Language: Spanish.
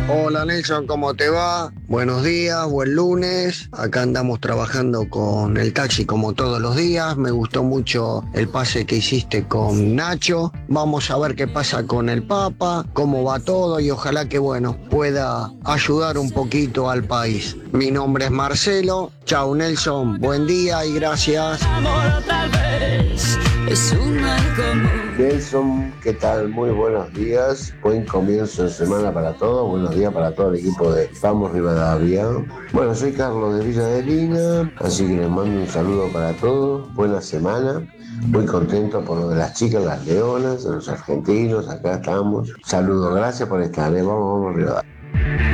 Hola Nelson, ¿cómo te va? Buenos días, buen lunes. Acá andamos trabajando con el taxi como todos los días. Me gustó mucho el pase que hiciste con Nacho. Vamos a ver qué pasa con el Papa, cómo va todo y ojalá que bueno, pueda ayudar un poquito al país. Mi nombre es Marcelo. Chau Nelson, buen día y gracias. Amor tal vez es un mal común. Nelson, ¿qué tal? Muy buenos días. Buen comienzo de semana para todos. Buenos días para todo el equipo de Vamos Rivadavia. Bueno, soy Carlos de Villa de Lina, así que les mando un saludo para todos. Buena semana. Muy contento por lo de las chicas, las leonas, de los argentinos. Acá estamos. Saludos, gracias por estar. Vamos, Rivadavia.